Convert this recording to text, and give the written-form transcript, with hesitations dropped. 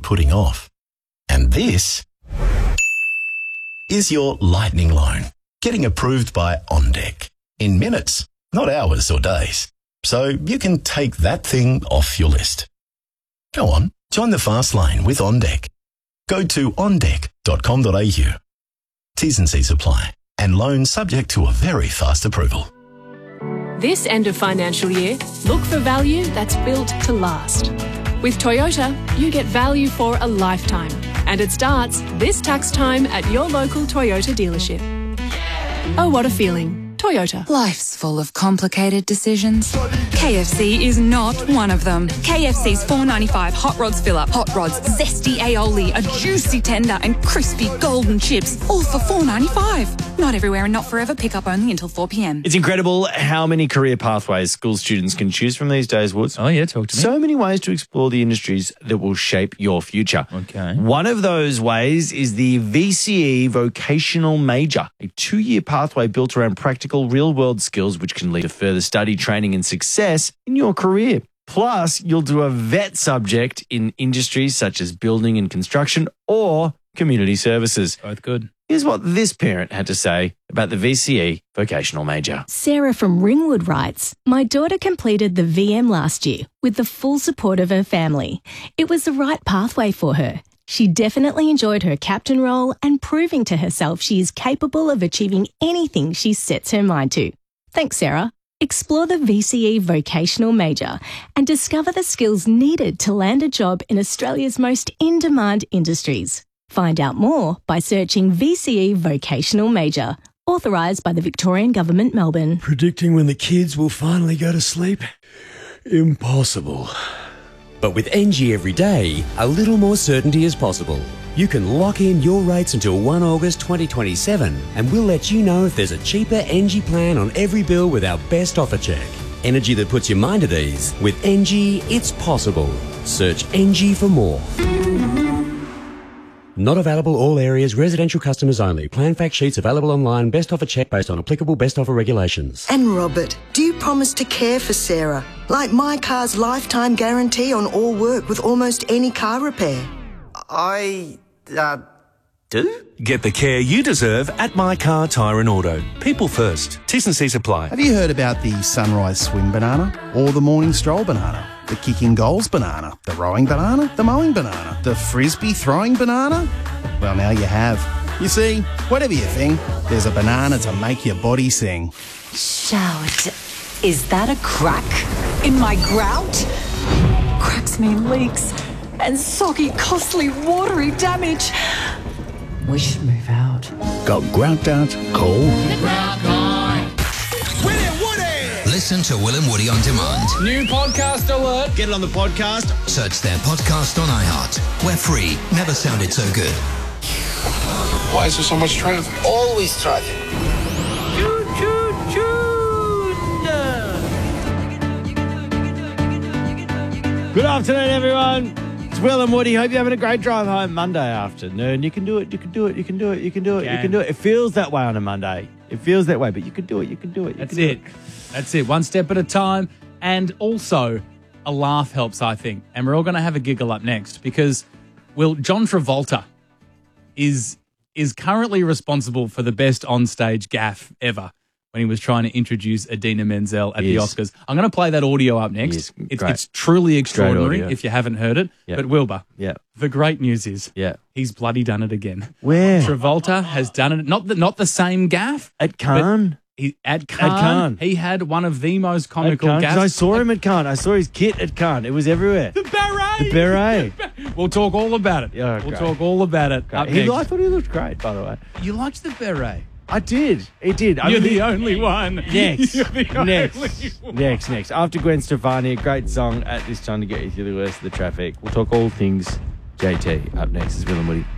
putting off. And this is your lightning loan, getting approved by OnDeck in minutes, not hours or days. So you can take that thing off your list. Go on, join the fast lane with OnDeck. Go to ondeck.com.au. T's and C's apply, and loan subject to a very fast approval. This end of financial year, look for value that's built to last. With Toyota, you get value for a lifetime, and it starts this tax time at your local Toyota dealership. Oh, what a feeling. Toyota. Life's full of complicated decisions. KFC is not one of them. KFC's $4.95 Hot Rods Fill-Up, Hot Rods, Zesty Aioli, a juicy tender and crispy golden chips, all for $4.95. Not everywhere and not forever. Pick up only until 4 p.m. It's incredible how many career pathways school students can choose from these days, Woods. Oh, yeah, talk to me. So many ways to explore the industries that will shape your future. Okay. One of those ways is the VCE Vocational Major, a 2-year pathway built around practical real-world skills which can lead to further study, training and success in your career. Plus, you'll do a vet subject in industries such as building and construction or community services. Both good. Here's what this parent had to say about the VCE Vocational Major. Sarah from Ringwood writes, "My daughter completed the VM last year with the full support of her family. It was the right pathway for her. She definitely enjoyed her captain role and proving to herself she is capable of achieving anything she sets her mind to. Thanks, Sarah." Explore the VCE Vocational Major and discover the skills needed to land a job in Australia's most in-demand industries. Find out more by searching VCE Vocational Major, authorised by the Victorian Government, Melbourne. Predicting when the kids will finally go to sleep? Impossible. But with NG every day, a little more certainty is possible. You can lock in your rates until 1 August 2027 and we'll let you know if there's a cheaper NG plan on every bill with our best offer check. Energy that puts your mind at ease. With NG, it's possible. Search NG for more. Not available all areas, residential customers only. Plan fact sheets available online, best offer check based on applicable best offer regulations. And Robert, do you promise to care for Sarah? Like my car's lifetime guarantee on all work with almost any car repair. I do? Get the care you deserve at My Car Tyre and Auto. People first. T's and C's apply. Have you heard about the sunrise swim banana? Or the morning stroll banana? The kicking goals banana? The rowing banana? The mowing banana? The frisbee throwing banana? Well, now you have. You see, whatever you think, there's a banana to make your body sing. Shout. Is that a crack in my grout? Cracks mean leaks and soggy, costly, watery damage. We should move out. Got grout out? Call The Grout Guy. Will and Woody. Listen to Will and Woody on demand. New podcast alert. Get it on the podcast. Search their podcast on iHeart. We're free. Never sounded so good. Why is there so much traffic? Always traffic. Choo choo choo. Good afternoon, everyone. It's Will and Woody. Hope you're having a great drive home Monday afternoon. You can do it. You can do it. You can do it. You can do it. You can do it. It feels that way on a Monday. It feels that way, but you can do it. You can do it. That's it. That's it. One step at a time. And also, a laugh helps, I think. And we're all going to have a giggle up next because, well, John Travolta is currently responsible for the best onstage gaffe ever when he was trying to introduce Idina Menzel at the Oscars. I'm going to play that audio up next. It's truly extraordinary if you haven't heard it. Yep. But Wilbur, yeah, the great news is he's bloody done it again. Where? Travolta has done it. Not the same gaffe. At Cannes? At Cannes. He had one of the most comical gaffes. I saw him at Cannes. I saw his kit at Cannes. It was everywhere. The beret. The beret. We'll talk all about it. Yeah, we'll talk all about it. Up next. I thought he looked great, by the way. You liked the beret? I did. He did. You're the only one. Next. You're the only one. Next. After Gwen Stefani, a great song at this time to get you through the worst of the traffic. We'll talk all things JT up next. It's Will and Woody.